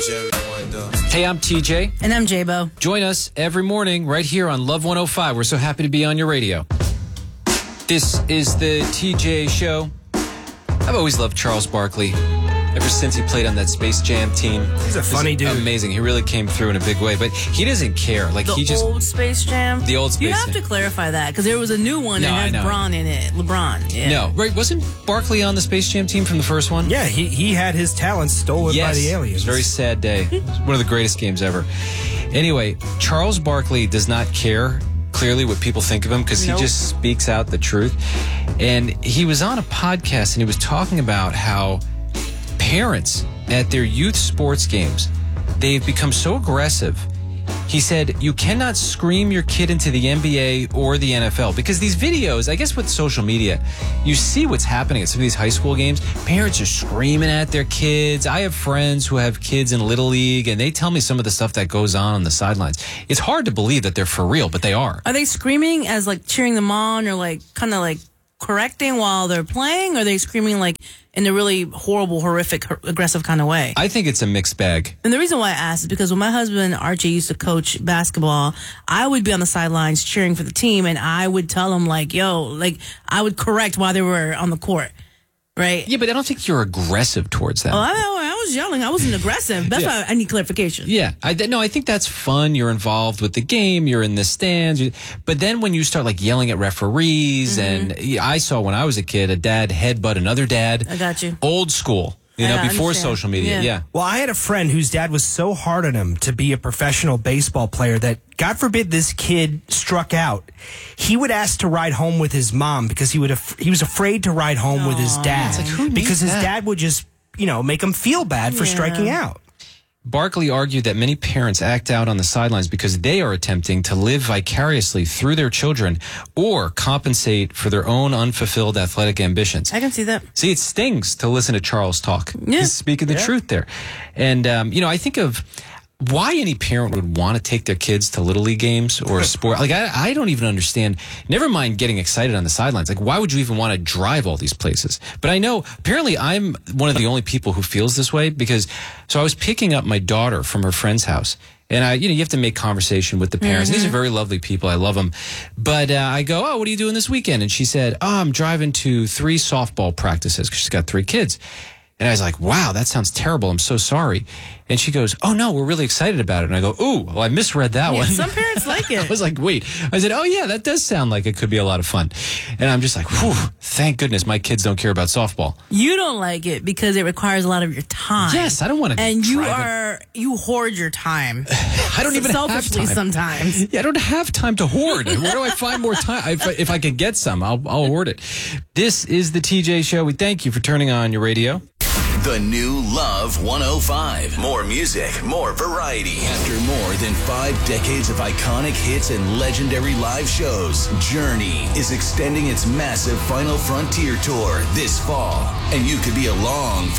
Hey, I'm TJ. And I'm J-Bo. Join us every morning right here on Love 105. We're so happy to be on your radio. This is the TJ Show. I've always loved Charles Barkley. Ever since he played on that Space Jam team. He's a funny dude. Amazing. He really came through in a big way. But he doesn't care. Like The old Space Jam? The old Space You have Jam. to clarify that, because there was a new one that has LeBron in it. LeBron, yeah. No, right? Wasn't Barkley on the Space Jam team from the first one? Yeah, he had his talent stolen by the aliens. It's a very sad day. It's one of the greatest games ever. Anyway, Charles Barkley does not care clearly what people think of him, because he just speaks out the truth. And he was on a podcast and he was talking about how parents at their youth sports games, they've become so aggressive. He said, you cannot scream your kid into the NBA or the NFL, because these videos, I guess with social media, you see what's happening at some of these high school games. Parents are screaming at their kids. I have friends who have kids in Little League, and they tell me some of the stuff that goes on the sidelines. It's hard to believe that they're for real, but they are. Are they screaming as like cheering them on, or like kind of like correcting while they're playing? Or are they screaming like in a really horrible, horrific, aggressive kind of way? I think it's a mixed bag. And the reason why I asked is because when my husband, Archie, used to coach basketball, I would be on the sidelines cheering for the team, and I would tell him, like, yo, like, I would correct while they were on the court, right? Yeah, but I don't think you're aggressive towards them. Oh, I was yelling. I wasn't aggressive. That's why I need clarification. Yeah. I think that's fun. You're involved with the game. You're in the stands. But then when you start like yelling at referees, and I saw when I was a kid, a dad headbutt another dad. I got you. Old school. Before social media. Yeah. Well, I had a friend whose dad was so hard on him to be a professional baseball player that, God forbid, this kid struck out. He would ask to ride home with his mom because he was afraid to ride home with his dad. It's like, who needs because his that? dad would just, make him feel bad for striking out. Barkley argued that many parents act out on the sidelines because they are attempting to live vicariously through their children or compensate for their own unfulfilled athletic ambitions. I can see that. See, it stings to listen to Charles talk. Yeah. He's speaking the truth there. And, I think of why any parent would want to take their kids to Little League games or sport. Like, I don't even understand. Never mind getting excited on the sidelines. Like, why would you even want to drive all these places? But I know, apparently, I'm one of the only people who feels this way because, so I was picking up my daughter from her friend's house. And you have to make conversation with the parents. These are very lovely people. I love them. But I go, oh, what are you doing this weekend? And she said, oh, I'm driving to 3 softball practices because she's got 3 kids. And I was like, wow, that sounds terrible. I'm so sorry. And she goes, oh, no, we're really excited about it. And I go, ooh, well, I misread that one. Some parents like it. I was like, wait. I said, oh, yeah, that does sound like it could be a lot of fun. And I'm just like, whew, thank goodness my kids don't care about softball. You don't like it because it requires a lot of your time. Yes, I don't want to. And you hoard your time. I don't even have time. Selfishly sometimes. Yeah, I don't have time to hoard. Where do I find more time? If I could get some, I'll hoard it. This is the TJ Show. We thank you for turning on your radio. The new Love 105. More music, more variety. After more than 5 decades of iconic hits and legendary live shows, Journey is extending its massive Final Frontier tour this fall. And you could be along for